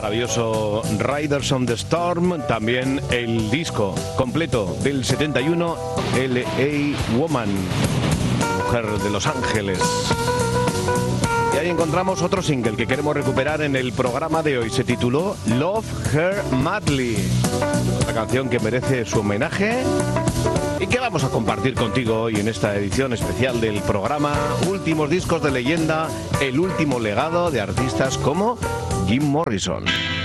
maravilloso Riders on the Storm, también el disco completo del 71, L.A. Woman, mujer de Los Ángeles. Y ahí encontramos otro single que queremos recuperar en el programa de hoy. Se tituló Love Her Madly, otra canción que merece su homenaje y que vamos a compartir contigo hoy en esta edición especial del programa Últimos Discos de Leyenda, el último legado de artistas como Jim Morrison.